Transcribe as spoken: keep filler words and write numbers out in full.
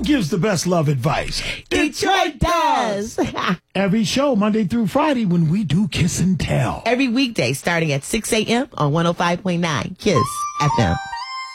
Who gives the best love advice? Detroit does. Every show, Monday through Friday, when we do Kiss and Tell. Every weekday starting at six a.m. on one oh five point nine Kiss F M.